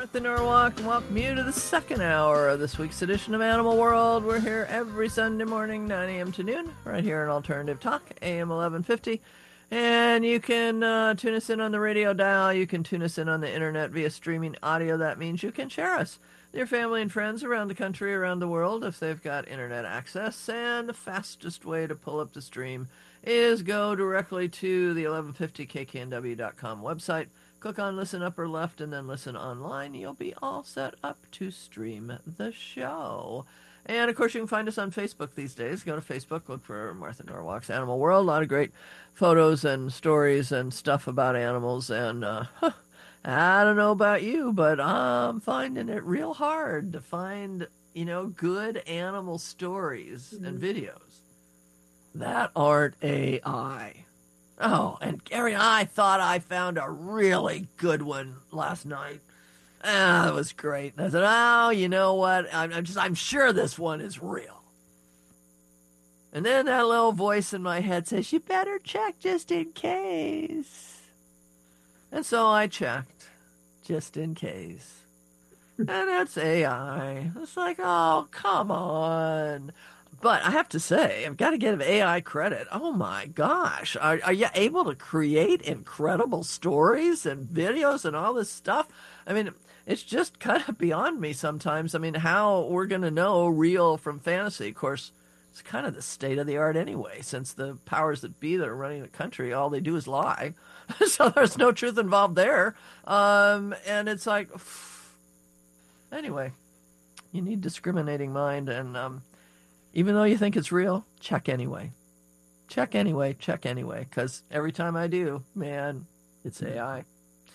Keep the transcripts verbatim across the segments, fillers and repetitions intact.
Martha Norwalk, and welcome you to the second hour of this week's edition of Animal World. We're here every Sunday morning, nine a.m. to noon, right here on Alternative Talk, A M eleven fifty. And you can uh, tune us in on the radio dial. You can tune us in on the internet via streaming audio. That means you can share us with your family and friends around the country, around the world, if they've got internet access. And the fastest way to pull up the stream is go directly to the eleven fifty K K N W dot com website. Click on Listen Upper Left and then Listen Online. You'll be all set up to stream the show. And, of course, you can find us on Facebook these days. Go to Facebook, look for Martha Norwalk's Animal World. A lot of great photos and stories and stuff about animals. And uh, huh, I don't know about you, but I'm finding it real hard to find, you know, good animal stories mm-hmm. and videos that aren't A I. Oh, and Gary, I thought I found a really good one last night. Ah, that was great. And I said, oh, you know what? I'm, I'm just, I'm sure this one is real. And then that little voice in my head says, you better check just in case. And so I checked just in case. And it's A I. It's like, oh, come on. But I have to say, I've got to give A I credit. Oh, my gosh. Are, are you able to create incredible stories and videos and all this stuff? I mean, it's just kind of beyond me sometimes. I mean, how we're going to know real from fantasy. Of course, it's kind of the state of the art anyway, since the powers that be that are running the country, all they do is lie. So there's no truth involved there. Um, and it's like, anyway, you need discriminating mind. And um, even though you think it's real, check anyway. Check anyway, check anyway. Because every time I do, man, it's A I.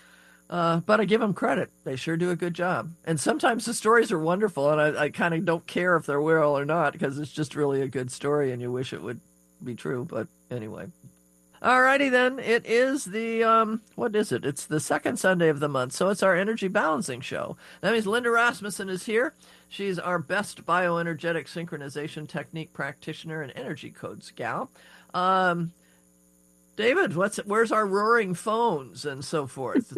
Uh, but I give them credit. They sure do a good job. And sometimes the stories are wonderful, and I, I kind of don't care if they're real or not, because it's just really a good story, and you wish it would be true. But anyway. Alrighty then. It is the, um, what is it? It's the second Sunday of the month, so it's our energy balancing show. That means Linda Rasmussen is here. She's our best bioenergetic synchronization technique practitioner and energy codes gal. Um, David, what's where's our roaring phones and so forth?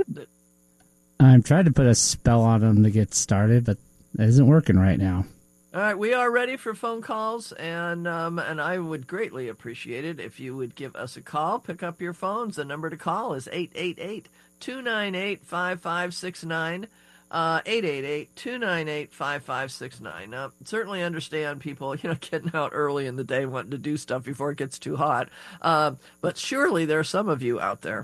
I'm trying to put a spell on them to get started, but it isn't working right now. All right, we are ready for phone calls, and um, and I would greatly appreciate it if you would give us a call. Pick up your phones. The number to call is eight eight eight, two nine eight, five five six nine, uh, eight eight eight, two nine eight, five five six nine. Now, certainly understand people, you know, getting out early in the day wanting to do stuff before it gets too hot. Uh, but surely there are some of you out there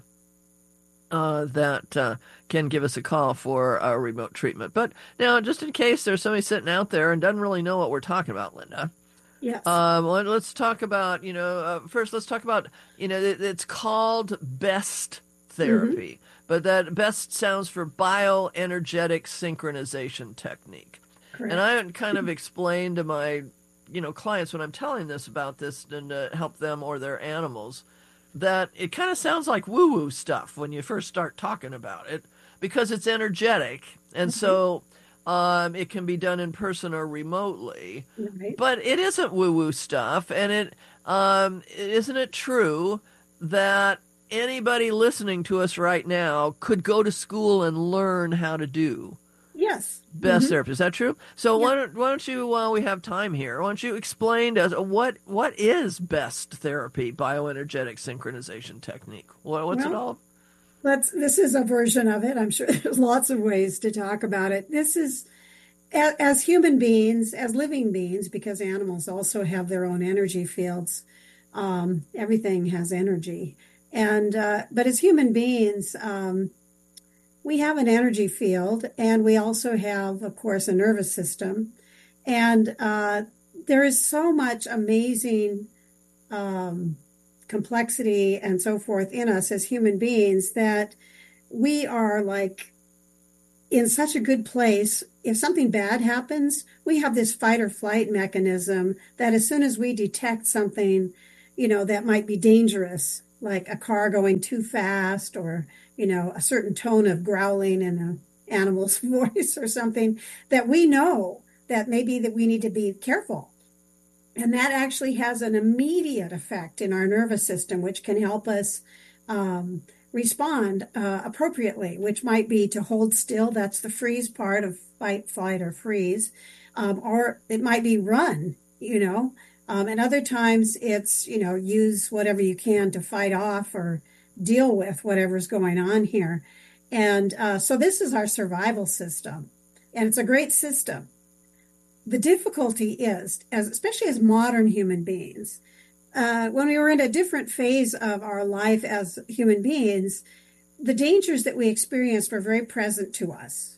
Uh, that uh, can give us a call for a remote treatment. But now, just in case there's somebody sitting out there and doesn't really know what we're talking about, Linda. Yes. Um, let, let's talk about, you know, uh, first let's talk about, you know, it, it's called BEST therapy, mm-hmm. but that BEST sounds for bioenergetic synchronization technique. Correct. And I kind of explained to my, you know, clients when I'm telling this about this and to help them or their animals, that it kind of sounds like woo-woo stuff when you first start talking about it because it's energetic. And mm-hmm. so um, it can be done in person or remotely. Right. But it isn't woo-woo stuff. And it um, isn't it true that anybody listening to us right now could go to school and learn how to do Yes. BEST mm-hmm. therapy? Is that true? So yeah. why don't why don't you, while we have time here, why don't you explain to us what what is BEST therapy, bioenergetic synchronization technique? What, what's well, it all? Let's. This is a version of it. I'm sure there's lots of ways to talk about it. This is as, as human beings, as living beings, because animals also have their own energy fields. Um, everything has energy, and uh, but as human beings. Um, We have an energy field, and we also have, of course, a nervous system. And uh, there is so much amazing um, complexity and so forth in us as human beings that we are like in such a good place. If something bad happens, we have this fight or flight mechanism that as soon as we detect something, you know, that might be dangerous, like a car going too fast or you know, a certain tone of growling in an animal's voice or something, that we know that maybe that we need to be careful. And that actually has an immediate effect in our nervous system, which can help us um, respond uh, appropriately, which might be to hold still. That's the freeze part of fight, flight, or freeze. Um, or it might be run, you know. Um, and other times it's, you know, use whatever you can to fight off or deal with whatever's going on here. And uh, so this is our survival system. And it's a great system. The difficulty is, as especially as modern human beings, uh, when we were in a different phase of our life as human beings, the dangers that we experienced were very present to us.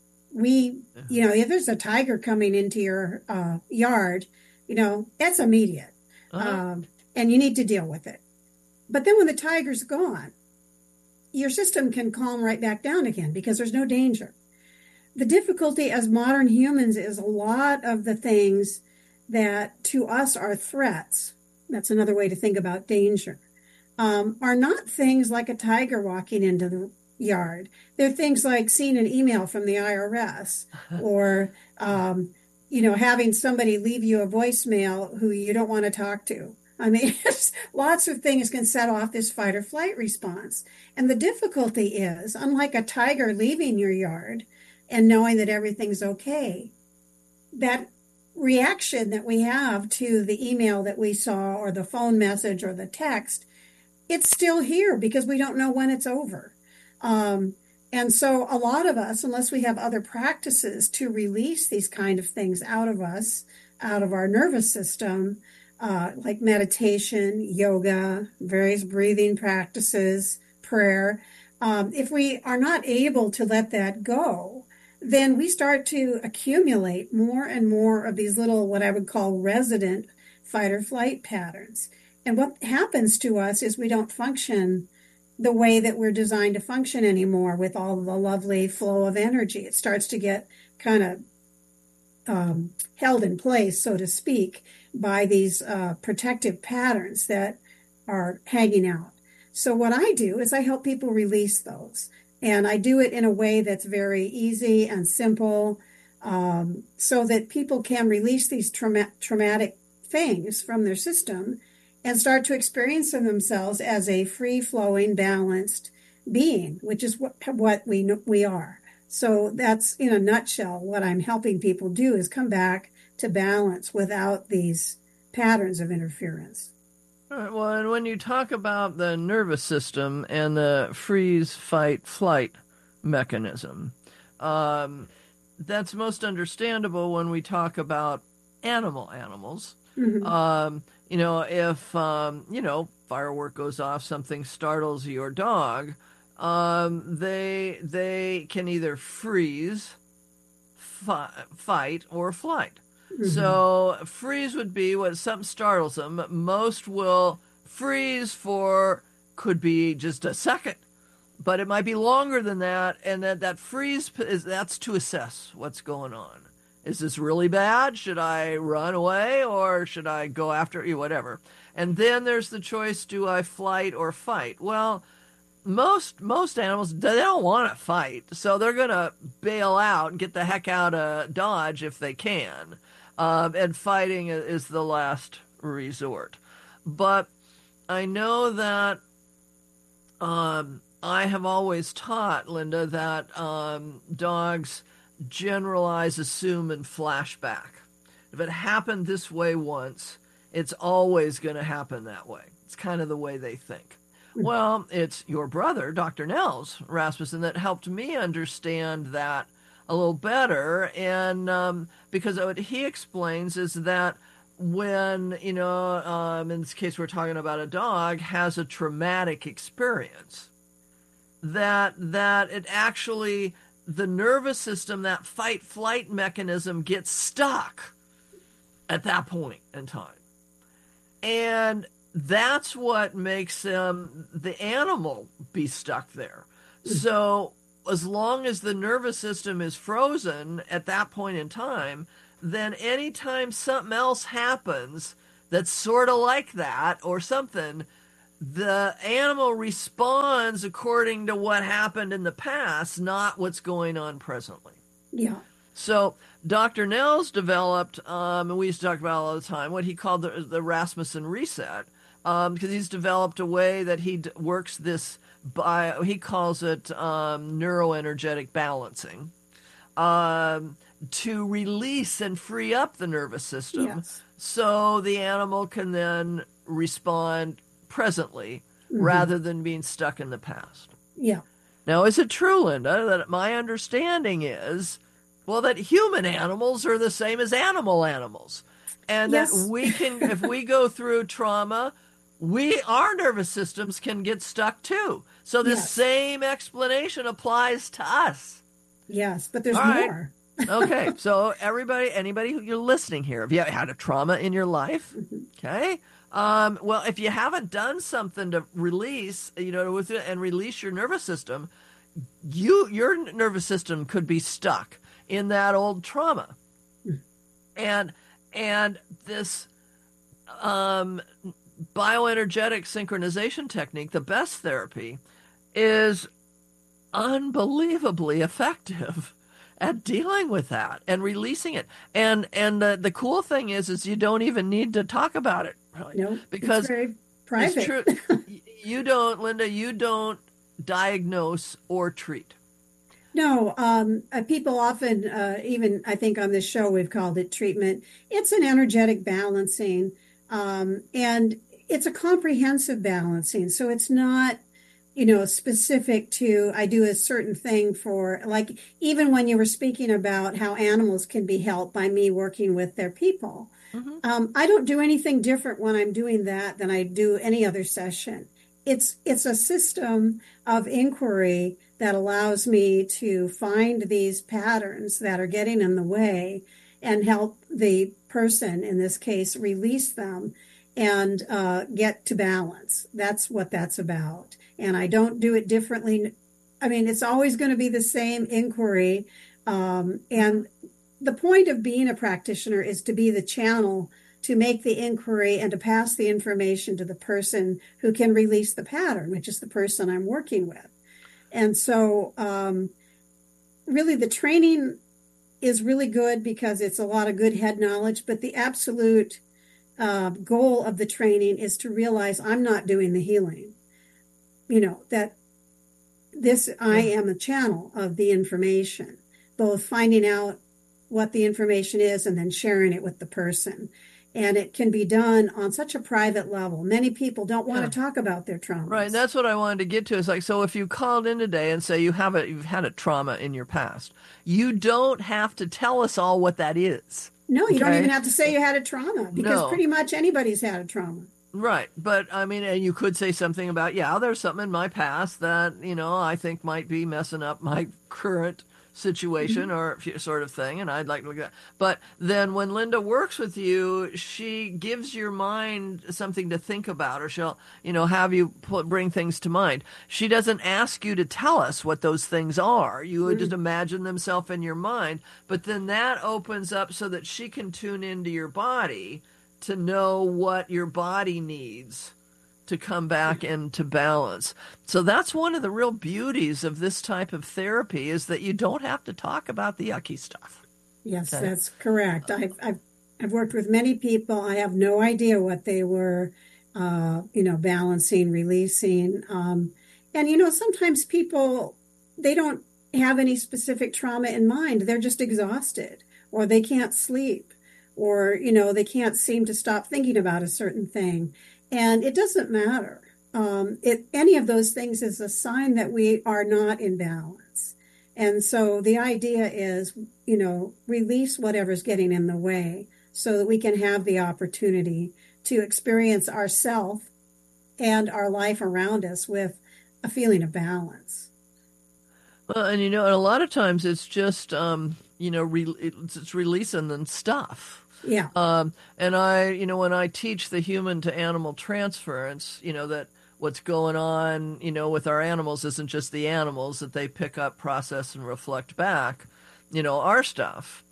We, you know, if there's a tiger coming into your uh, yard, you know, that's immediate. Uh-huh. Um, and you need to deal with it. But then when the tiger's gone, your system can calm right back down again because there's no danger. The difficulty as modern humans is a lot of the things that to us are threats. That's another way to think about danger. Um, are not things like a tiger walking into the yard. They're things like seeing an email from the I R S or, um, you know, having somebody leave you a voicemail who you don't want to talk to. I mean, lots of things can set off this fight or flight response. And the difficulty is, unlike a tiger leaving your yard and knowing that everything's okay, that reaction that we have to the email that we saw or the phone message or the text, it's still here because we don't know when it's over. Um, and so a lot of us, unless we have other practices to release these kind of things out of us, out of our nervous system, uh, like meditation, yoga, various breathing practices, prayer, um, if we are not able to let that go, then we start to accumulate more and more of these little, what I would call resident fight or flight patterns. And what happens to us is we don't function the way that we're designed to function anymore with all the lovely flow of energy. It starts to get kind of um, held in place, so to speak, by these uh, protective patterns that are hanging out. So what I do is I help people release those. And I do it in a way that's very easy and simple, um, so that people can release these trauma- traumatic things from their system and start to experience themselves as a free-flowing, balanced being, which is what, what we we are. So that's, in a nutshell, what I'm helping people do is come back to balance without these patterns of interference. All right, well, and when you talk about the nervous system and the freeze, fight, flight mechanism, um, that's most understandable when we talk about animal animals. Mm-hmm. Um, you know, if, um, you know, firework goes off, something startles your dog, um, they they can either freeze, fi- fight, or flight. Mm-hmm. So freeze would be when something startles them. Most will freeze for, could be just a second, but it might be longer than that. And that, that freeze, is that's to assess what's going on. Is this really bad? Should I run away or should I go after you? Whatever. And then there's the choice, do I flight or fight? Well, most most animals, they don't want to fight, so they're going to bail out and get the heck out of Dodge if they can. Um, and fighting is the last resort. But I know that um, I have always taught, Linda, that um, dogs generalize, assume, and flash back. If it happened this way once, it's always going to happen that way. It's kind of the way they think. Well, it's your brother, Doctor Nels Rasmussen, that helped me understand that a little better. And um, because what he explains is that when, you know, um, in this case we're talking about a dog, has a traumatic experience, that that it actually, the nervous system, that fight-flight mechanism gets stuck at that point in time. And that's what makes um, the animal be stuck there. So as long as the nervous system is frozen at that point in time, then anytime something else happens that's sort of like that or something, the animal responds according to what happened in the past, not what's going on presently. Yeah. So Doctor Nels developed, um, and we used to talk about it all the time, what he called the, the Rasmussen reset, um, because he's developed a way that he d- works this bio, he calls it um, neuroenergetic balancing, um, to release and free up the nervous system Yes. so the animal can then respond presently Mm-hmm. rather than being stuck in the past. Yeah. Now, is it true, Linda, that my understanding is, well, that human animals are the same as animal animals, and Yes. that we can, if we go through trauma, we our nervous systems can get stuck too. So the Yes. same explanation applies to us. Yes, but there's All right. more. Okay, so everybody, anybody who you're listening here, have you had a trauma in your life? Okay. Um, well, if you haven't done something to release, you know, with it and release your nervous system, you your nervous system could be stuck in that old trauma, and and this um, bioenergetic synchronization technique, the best therapy, is unbelievably effective at dealing with that and releasing it. And and the, the cool thing is, is you don't even need to talk about it, really, No, because it's very private. it's true. You don't, Linda. You don't diagnose or treat. No, um, uh, people often, uh, even I think on this show, we've called it treatment. It's an energetic balancing, um, and it's a comprehensive balancing. So it's not, you know, specific to, I do a certain thing for, like, even when you were speaking about how animals can be helped by me working with their people. Mm-hmm. Um, I don't do anything different when I'm doing that than I do any other session. It's it's a system of inquiry that allows me to find these patterns that are getting in the way and help the person, in this case, release them and uh, get to balance. That's what that's about. And I don't do it differently. I mean, it's always going to be the same inquiry. Um, and the point of being a practitioner is to be the channel to make the inquiry and to pass the information to the person who can release the pattern, which is the person I'm working with. And so um, really the training is really good because it's a lot of good head knowledge, but the absolute uh, goal of the training is to realize I'm not doing the healing. You know, that this, I am a channel of the information, both finding out what the information is and then sharing it with the person. And it can be done on such a private level. Many people don't want Yeah. to talk about their traumas. Right, and that's what I wanted to get to. Is like, so if you called in today and say you have a you've had a trauma in your past, you don't have to tell us all what that is. No, you don't Okay. even have to say you had a trauma because No. pretty much anybody's had a trauma. Right, but I mean, and you could say something about, yeah, there's something in my past that, you know, I think might be messing up my current situation or f- sort of thing, and I'd like to look at that. But then when Linda works with you, she gives your mind something to think about, or she'll, you know, have you put, bring things to mind. She doesn't ask you to tell us what those things are. You would just imagine themselves in your mind, but then that opens up so that she can tune into your body to know what your body needs to come back into balance. So that's one of the real beauties of this type of therapy, is that you don't have to talk about the yucky stuff. Yes, Okay. that's correct. I've, I've I've worked with many people. I have no idea what they were, uh, you know, balancing, releasing, um, and you know, sometimes people, they don't have any specific trauma in mind. They're just exhausted, or they can't sleep, or you know, they can't seem to stop thinking about a certain thing, and it doesn't matter. Um, it any of those things is a sign that we are not in balance. And so the idea is, you know, release whatever's getting in the way so that we can have the opportunity to experience ourself and our life around us with a feeling of balance. Well, and you know, and a lot of times it's just, um, you know, re- it's, it's releasing the stuff. Yeah. Um, and I, you know, when I teach the human to animal transference, you know, that what's going on, you know, with our animals isn't just the animals, that they pick up, process, and reflect back, you know, our stuff.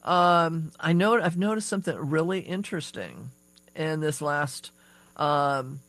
Um, I know I've noticed something really interesting in this last, um,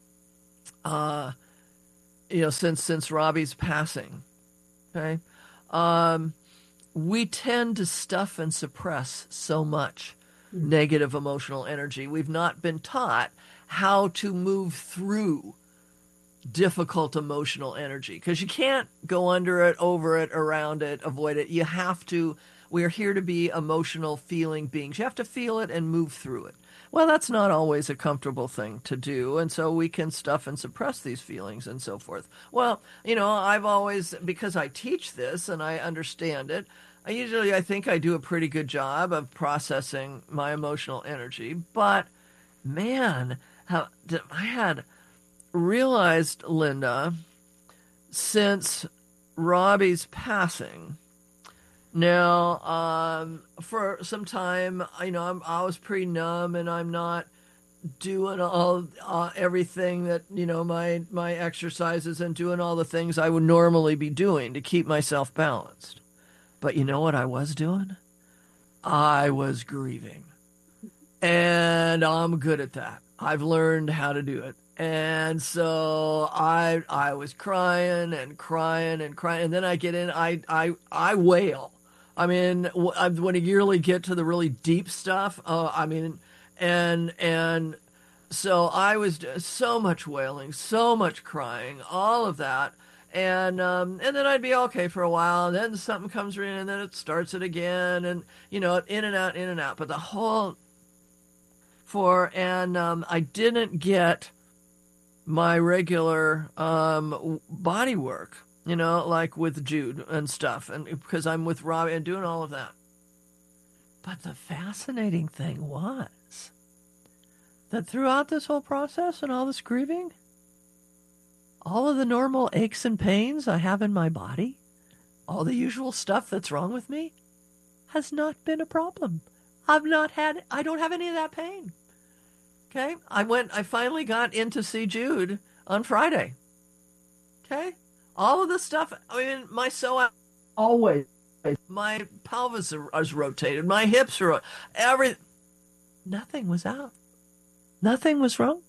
uh, you know, since since Robbie's passing. Okay, um, we tend to stuff and suppress so much negative emotional energy. We've not been taught how to move through difficult emotional energy, because you can't go under it, over it, around it, avoid it. You have to, we're here to be emotional feeling beings. You have to feel it and move through it. Well, that's not always a comfortable thing to do, and so we can stuff and suppress these feelings and so forth. Well, you know, I've always, because I teach this and I understand it, I usually, I think I do a pretty good job of processing my emotional energy, but man, how I had realized, Linda, since Robbie's passing. Now, um, for some time, you know, I'm, I was pretty numb, and I'm not doing all uh, everything that, you know, my my exercises and doing all the things I would normally be doing to keep myself balanced. But you know what I was doing? I was grieving, and I'm good at that. I've learned how to do it. And so I I was crying and crying and crying, and then I get in, I I I wail. I mean, when you really get to the really deep stuff, uh, I mean, and and so I was so much wailing, so much crying, all of that, and um, and then I'd be okay for a while, and then something comes in, and then it starts it again, and you know, in and out, in and out. But the whole for and um, I didn't get my regular um, body work, you know, like with Jude and stuff, and because I'm with Robbie and doing all of that. But the fascinating thing was that throughout this whole process and all this grieving, all of the normal aches and pains I have in my body, all the usual stuff that's wrong with me, has not been a problem. I've not had, I don't have any of that pain. Okay, I went, I finally got in to see Jude on Friday. Okay, all of this stuff, I mean, my psoas, always, my pelvis is rotated, my hips are, every, nothing was out. Nothing was wrong.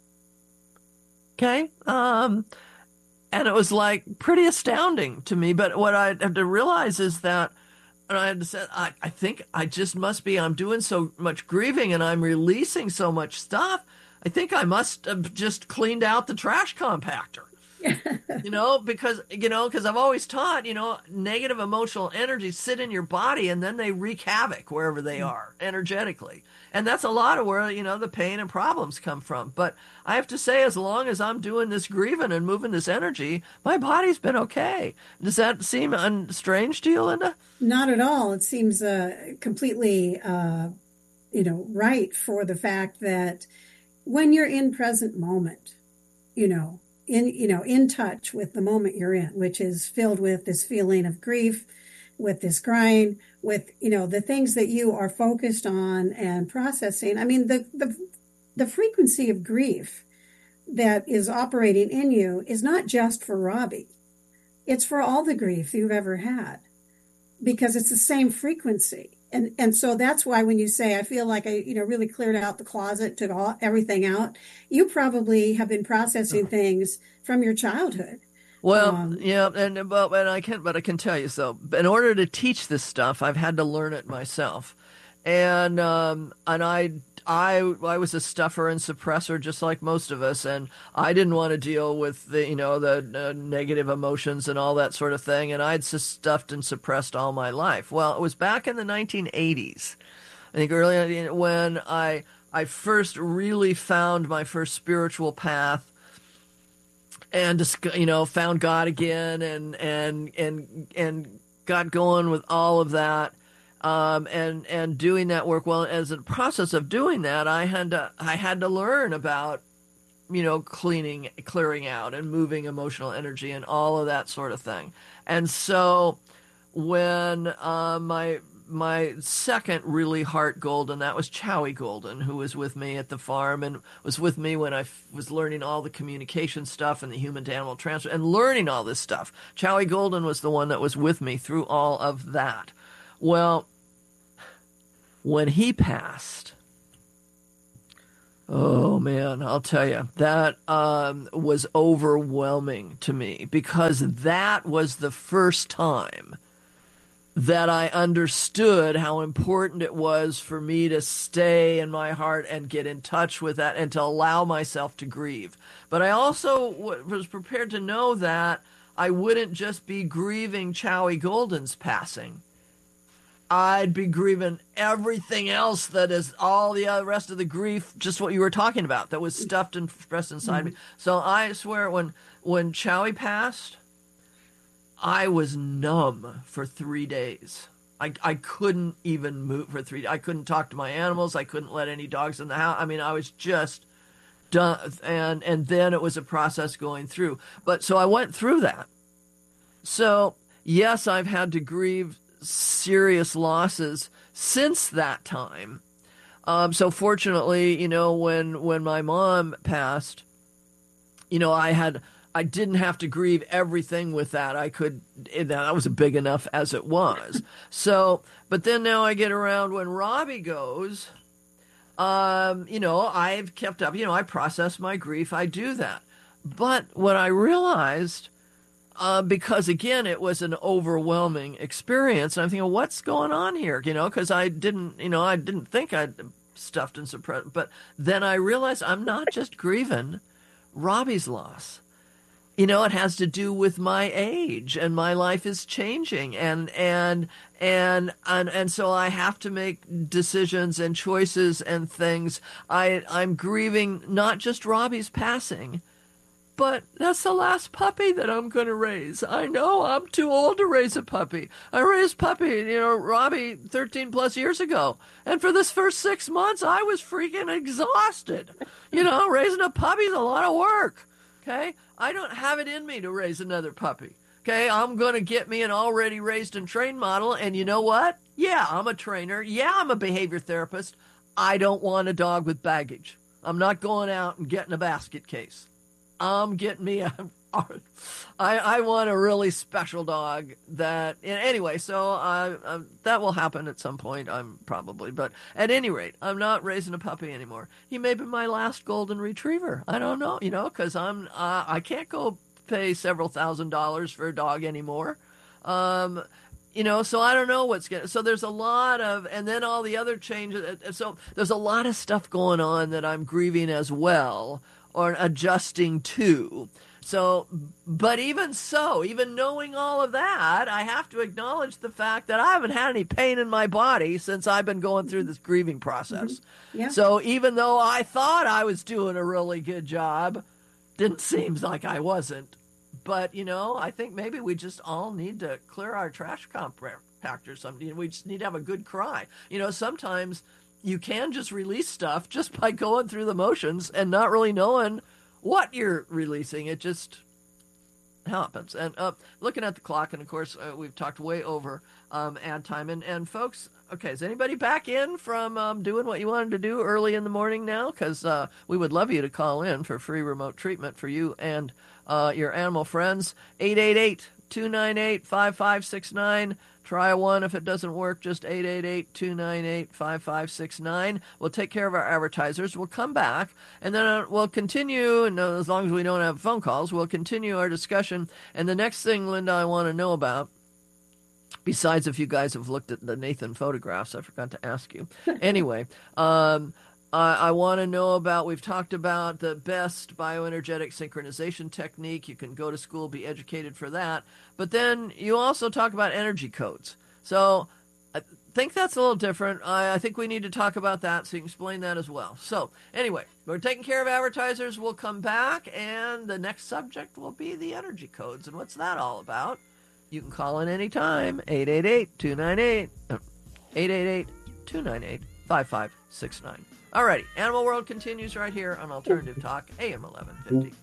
Okay, um, and it was like pretty astounding to me. But what I had to realize is that, and I had to say, I, I think I just must be, I'm doing so much grieving and I'm releasing so much stuff. I think I must have just cleaned out the trash compactor. You know, because, you know, because I've always taught, you know, negative emotional energies sit in your body and then they wreak havoc wherever they are energetically. And that's a lot of where, you know, the pain and problems come from. But I have to say, as long as I'm doing this grieving and moving this energy, my body's been okay. Does that seem un- strange to you, Linda? Not at all. It seems uh, completely, uh, you know, right for the fact that when you're in present moment, you know, in, you know, in touch with the moment you're in, which is filled with this feeling of grief, with this crying, with, you know, the things that you are focused on and processing. I mean, the, the, the frequency of grief that is operating in you is not just for Robbie. It's for all the grief you've ever had, because it's the same frequency. And and so that's why when you say, I feel like I, you know, really cleared out the closet, took all everything out, you probably have been processing things from your childhood. Well, Um, yeah, and but and I can, but I can tell you so. In order to teach this stuff, I've had to learn it myself, and um, and I I I was a stuffer and suppressor just like most of us, and I didn't want to deal with the you know the uh, negative emotions and all that sort of thing, and I'd just stuffed and suppressed all my life. Well, it was back in the nineteen eighties, I think early when I I first really found my first spiritual path and just, you know, found God again and and and and got going with all of that, um, and and doing that work. Well, as a process of doing that, I had to I had to learn about, you know, cleaning, clearing out, and moving emotional energy and all of that sort of thing. And so when uh, my my second really heart golden, that was Chowie Golden, who was with me at the farm and was with me when I f- was learning all the communication stuff and the human to animal transfer and learning all this stuff. Chowie Golden was the one that was with me through all of that. Well, when he passed, oh man, I'll tell you, that um, was overwhelming to me, because that was the first time that I understood how important it was for me to stay in my heart and get in touch with that and to allow myself to grieve. But I also w- was prepared to know that I wouldn't just be grieving Chowie Golden's passing. I'd be grieving everything else that is all the other rest of the grief, just what you were talking about, that was stuffed and expressed inside mm-hmm. me. So I swear when, when Chowie passed, I was numb for three days. I, I couldn't even move for three days. I couldn't talk to my animals. I couldn't let any dogs in the house. I mean, I was just done. And, and then it was a process going through. But so I went through that. So, yes, I've had to grieve serious losses since that time. Um, so fortunately, you know, when, when my mom passed, you know, I had... I didn't have to grieve everything with that. I could, that was big enough as it was. So, but then now I get around when Robbie goes, um, you know, I've kept up, you know, I process my grief. I do that. But what I realized, uh, because again, it was an overwhelming experience. And I'm thinking, what's going on here? You know, because I didn't, you know, I didn't think I'd stuffed and suppressed. But then I realized I'm not just grieving Robbie's loss. You know, it has to do with my age, and my life is changing, and and and and and so I have to make decisions and choices and things. I I'm grieving not just Robbie's passing, but that's the last puppy that I'm going to raise. I know I'm too old to raise a puppy. I raised puppy, you know, Robbie thirteen plus years ago, and for this first six months, I was freaking exhausted. You know, raising a puppy is a lot of work. Okay, I don't have it in me to raise another puppy. Okay, I'm going to get me an already raised and trained model, and you know what? Yeah, I'm a trainer. Yeah, I'm a behavior therapist. I don't want a dog with baggage. I'm not going out and getting a basket case. I'm getting me a... I, I want a really special dog that... Anyway, so uh, uh, that will happen at some point, I'm probably. But at any rate, I'm not raising a puppy anymore. He may be my last golden retriever. I don't know, you know, because I'm uh, I can't go pay several thousand dollars for a dog anymore. Um, you know, so I don't know what's going to... So there's a lot of... And then all the other changes. So there's a lot of stuff going on that I'm grieving as well, or adjusting to. So, but even so, even knowing all of that, I have to acknowledge the fact that I haven't had any pain in my body since I've been going through this grieving process. Mm-hmm. Yeah. So even though I thought I was doing a really good job, didn't seem like I wasn't. But, you know, I think maybe we just all need to clear our trash compactor. Something. We just need to have a good cry. You know, sometimes you can just release stuff just by going through the motions and not really knowing what you're releasing. It just happens. And uh, looking at the clock, and of course, uh, we've talked way over um, ad time. And, and folks, okay, is anybody back in from um, doing what you wanted to do early in the morning now? Because uh, we would love you to call in for free remote treatment for you and uh, your animal friends. eight eight eight, two nine eight, five five six nine. Try one. If it doesn't work, just eight eight eight, two nine eight, five five six nine. We'll take care of our advertisers. We'll come back, and then uh, we'll continue, and uh, as long as we don't have phone calls, we'll continue our discussion. And the next thing, Linda, I want to know about, besides if you guys have looked at the Nathan photographs, I forgot to ask you. Anyway, um, I, I want to know about, we've talked about the best bioenergetic synchronization technique. You can go to school, be educated for that. But then you also talk about energy codes. So I think that's a little different. I, I think we need to talk about that, so you can explain that as well. So anyway, we're taking care of advertisers. We'll come back, and the next subject will be the energy codes. And what's that all about? You can call in anytime, eight eight eight, two nine eight, eight eight eight, two nine eight, five five six nine. Alrighty, Animal World continues right here on Alternative Talk, A M eleven fifty.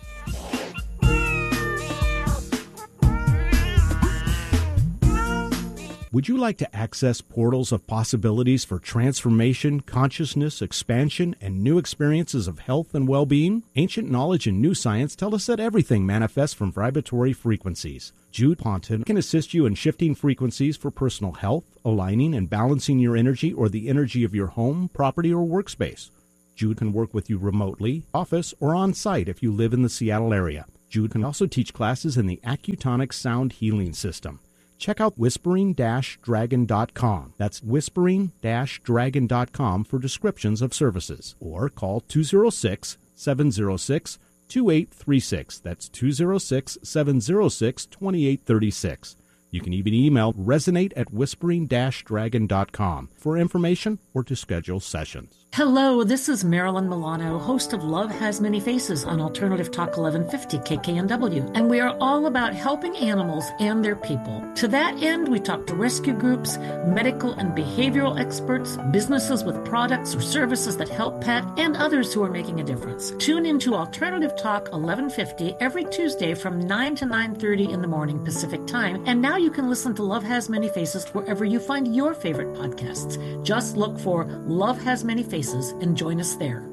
Would you like to access portals of possibilities for transformation, consciousness, expansion, and new experiences of health and well-being? Ancient knowledge and new science tell us that everything manifests from vibratory frequencies. Jude Ponton can assist you in shifting frequencies for personal health, aligning and balancing your energy or the energy of your home, property, or workspace. Jude can work with you remotely, office, or on-site if you live in the Seattle area. Jude can also teach classes in the Accutonic Sound Healing System. check out whispering dash dragon dot com. That's whispering dash dragon dot com for descriptions of services. Or call two oh six, seven oh six, two eight three six. That's two oh six, seven oh six, two eight three six. You can even email resonate at whispering dash dragon dot com for information or to schedule sessions. Hello, this is Marilyn Milano, host of Love Has Many Faces on Alternative Talk eleven fifty K K N W, and we are all about helping animals and their people. To that end, we talk to rescue groups, medical and behavioral experts, businesses with products or services that help pet, and others who are making a difference. Tune into Alternative Talk eleven fifty every Tuesday from nine to nine thirty in the morning Pacific Time, and now you can listen to Love Has Many Faces wherever you find your favorite podcasts. Just look for Love Has Many Faces and join us there.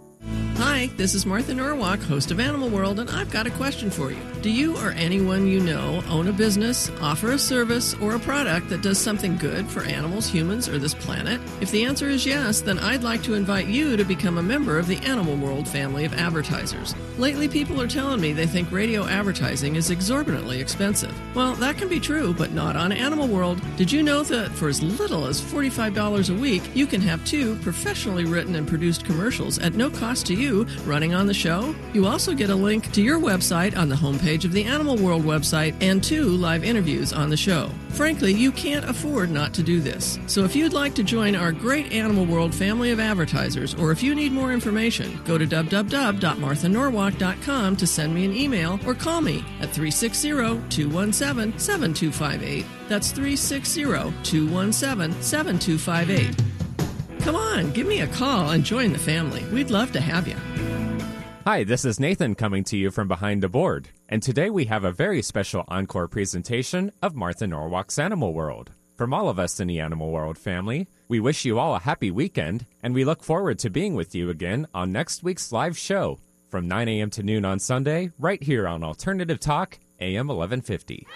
Hi, this is Martha Norwalk, host of Animal World, and I've got a question for you. Do you or anyone you know own a business, offer a service, or a product that does something good for animals, humans, or this planet? If the answer is yes, then I'd like to invite you to become a member of the Animal World family of advertisers. Lately, people are telling me they think radio advertising is exorbitantly expensive. Well, that can be true, but not on Animal World. Did you know that for as little as forty-five dollars a week, you can have two professionally written and produced commercials at no cost to you running on the show? You also get a link to your website on the homepage of the Animal World website and two live interviews on the show. Frankly, you can't afford not to do this. So if you'd like to join our great Animal World family of advertisers, or if you need more information, go to w w w dot martha norwalk dot com to send me an email or call me at three six zero, two one seven, seven two five eight. That's three six zero, two one seven, seven two five eight. Come on, give me a call and join the family. We'd love to have you. Hi, this is Nathan coming to you from behind the board, and today we have a very special encore presentation of Martha Norwalk's Animal World. From all of us in the Animal World family, we wish you all a happy weekend, and we look forward to being with you again on next week's live show from nine a.m. to noon on Sunday, right here on Alternative Talk, A M eleven fifty.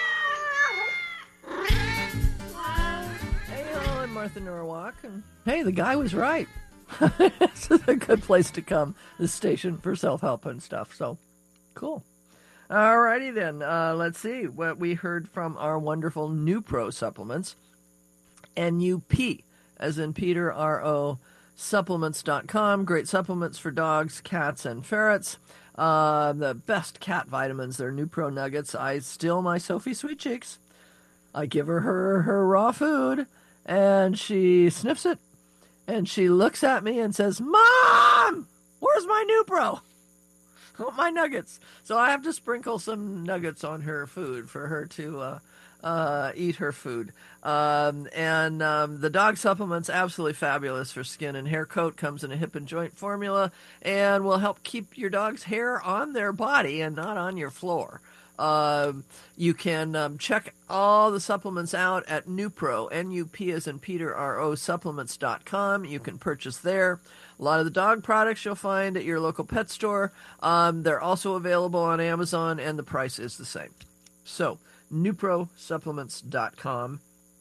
Martha Norwalk, and hey, the guy was right. This is a good place to come, this station, for self-help and stuff. So, cool. Alrighty then, uh, let's see what we heard from our wonderful Nupro supplements. N U P, as in Peter, R O, supplements dot com. Great supplements for dogs, cats, and ferrets. Uh, the best cat vitamins, they're Nupro nuggets. I still my Sophie Sweet Cheeks. I give her her, her raw food, and she sniffs it, and she looks at me and says, "Mom, where's my Nupro? My nuggets." So I have to sprinkle some nuggets on her food for her to uh, uh, eat her food. Um, and um, the dog supplement's absolutely fabulous for skin and hair coat. Comes in a hip and joint formula and will help keep your dog's hair on their body and not on your floor. Um, you can um, check all the supplements out at Nupro, N U P as in Peter, R O, supplements dot com. You can purchase there. A lot of the dog products you'll find at your local pet store. Um, they're also available on Amazon, and the price is the same. So, Nupro, supplements dot com.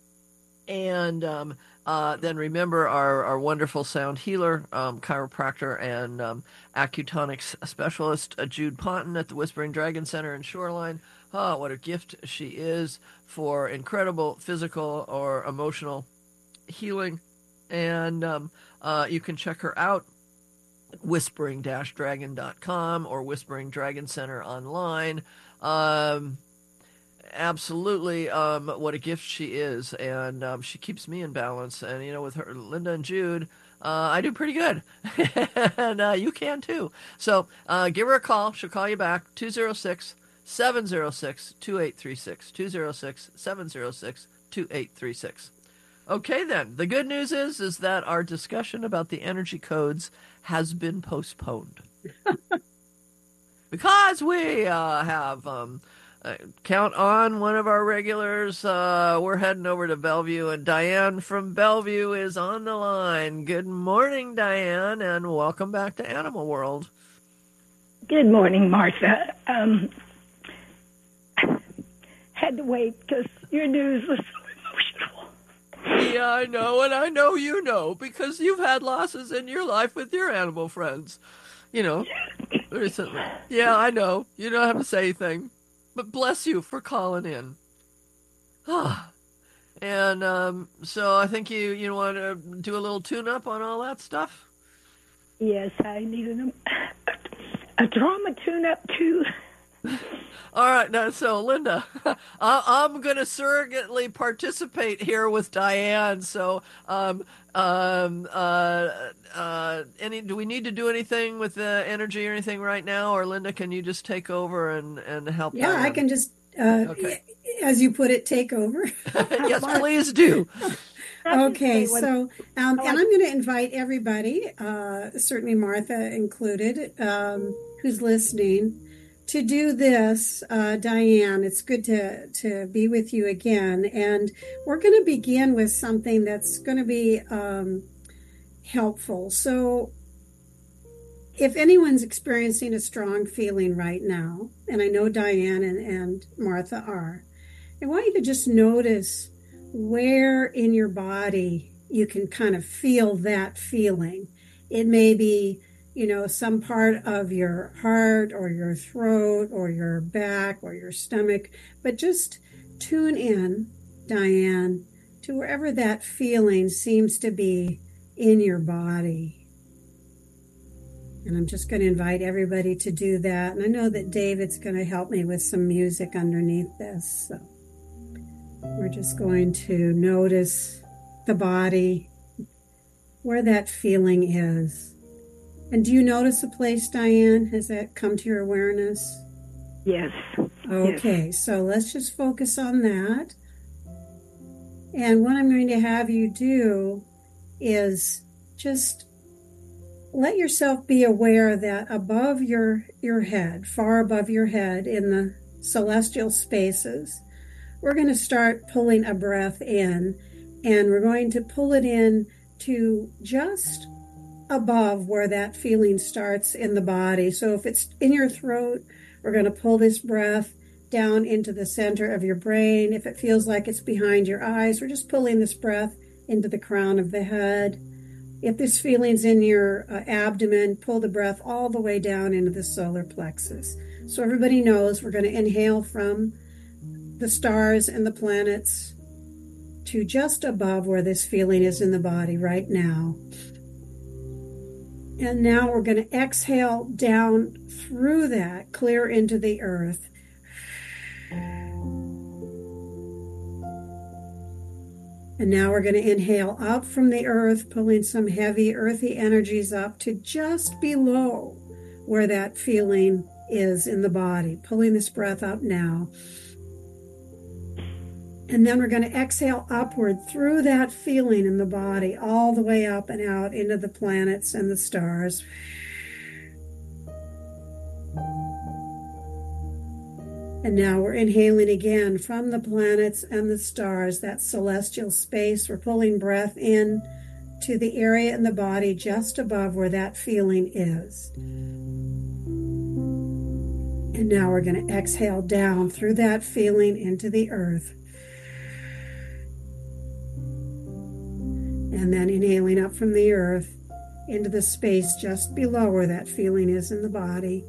And um, uh, then remember our, our wonderful sound healer, um, chiropractor, and um, acutonics specialist, uh, Jude Ponton at the Whispering Dragon Center in Shoreline. Oh, what a gift she is for incredible physical or emotional healing. And um, uh, you can check her out, whispering dash dragon dot com or Whispering Dragon Center online. Um Absolutely, um, what a gift she is, and um, she keeps me in balance. And you know, with her, Linda and Jude, uh, I do pretty good, and uh, you can too. So uh, give her a call; she'll call you back. two oh six, seven oh six, two eight three six. two oh six, seven oh six, two eight three six. Okay, then the good news is is that our discussion about the energy codes has been postponed because we uh, have. Um, Uh, count on one of our regulars. Uh, we're heading over to Bellevue, and Diane from Bellevue is on the line. Good morning, Diane, and welcome back to Animal World. Good morning, Martha. Um, had to wait because your news was so emotional. Yeah, I know, and I know you know, because you've had losses in your life with your animal friends. You know, recently. Yeah, I know. You don't have to say anything. But bless you for calling in. And um, so I think you, you want to do a little tune-up on all that stuff? Yes, I need a, a drama tune-up, too. All right, now, so Linda, I'm going to surrogately participate here with Diane. So, um, um, uh, uh, any, do we need to do anything with the energy or anything right now, or Linda, can you just take over and and help? Yeah, Diane? I can just, uh, okay. as you put it, take over. Yes, please do. Okay, so, um, and I'm going to invite everybody, uh, certainly Martha included, um, who's listening, to do this. uh, Diane, it's good to, to be with you again. And we're going to begin with something that's going to be um, helpful. So if anyone's experiencing a strong feeling right now, and I know Diane and, and Martha are, I want you to just notice where in your body you can kind of feel that feeling. It may be, you know, some part of your heart or your throat or your back or your stomach, but just tune in, Diane, to wherever that feeling seems to be in your body. And I'm just going to invite everybody to do that. And I know that David's going to help me with some music underneath this. So we're just going to notice the body, where that feeling is. And do you notice a place, Diane? Has that come to your awareness? Yes. Okay, yes. So let's just focus on that. And what I'm going to have you do is just let yourself be aware that above your, your head, far above your head in the celestial spaces, we're going to start pulling a breath in, and we're going to pull it in to just above where that feeling starts in the body. So if it's in your throat, we're going to pull this breath down into the center of your brain. If it feels like it's behind your eyes, we're just pulling this breath into the crown of the head. If this feeling's in your uh, abdomen, pull the breath all the way down into the solar plexus. So everybody knows we're going to inhale from the stars and the planets to just above where this feeling is in the body right now. And now we're going to exhale down through that, clear into the earth. And now we're going to inhale up from the earth, pulling some heavy earthy energies up to just below where that feeling is in the body. Pulling this breath up now. And then we're going to exhale upward through that feeling in the body, all the way up and out into the planets and the stars. And now we're inhaling again from the planets and the stars, that celestial space. We're pulling breath in to the area in the body just above where that feeling is. And now we're going to exhale down through that feeling into the earth. And then inhaling up from the earth into the space just below where that feeling is in the body.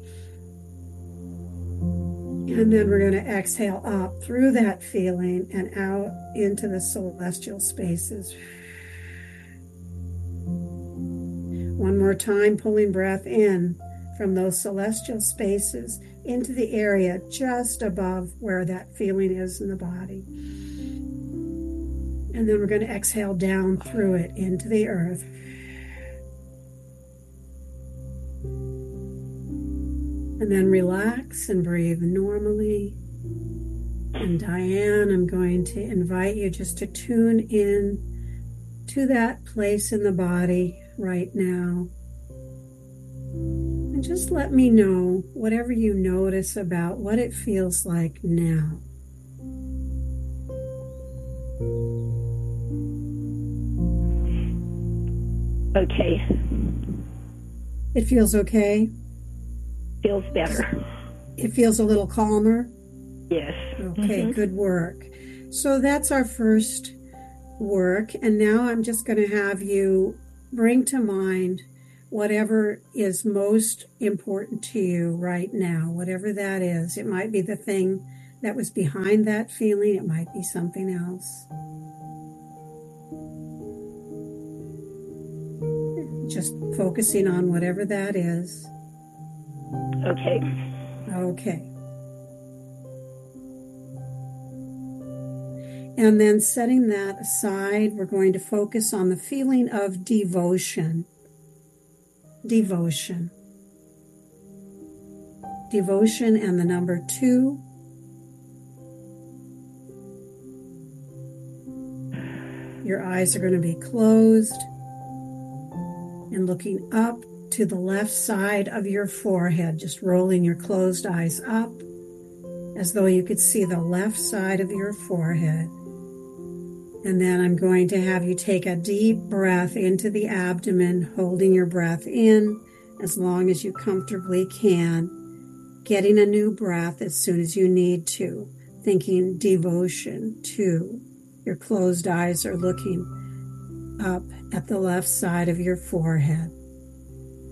And then we're going to exhale up through that feeling and out into the celestial spaces. One more time, pulling breath in from those celestial spaces into the area just above where that feeling is in the body. And then we're going to exhale down through it into the earth. And then relax and breathe normally. And Diane, I'm going to invite you just to tune in to that place in the body right now. And just let me know whatever you notice about what it feels like now. Okay. It feels okay? Feels better. It feels a little calmer? Yes. Okay, mm-hmm. Good work. So that's our first work. And now I'm just going to have you bring to mind whatever is most important to you right now, whatever that is. It might be the thing that was behind that feeling. It might be something else. Just focusing on whatever that is. Okay. Okay. And then setting that aside, we're going to focus on the feeling of devotion. Devotion. Devotion and the number two. Your eyes are going to be closed and looking up to the left side of your forehead, just rolling your closed eyes up as though you could see the left side of your forehead. And then I'm going to have you take a deep breath into the abdomen, holding your breath in as long as you comfortably can, getting a new breath as soon as you need to, thinking devotion to. Your closed eyes are looking up at the left side of your forehead.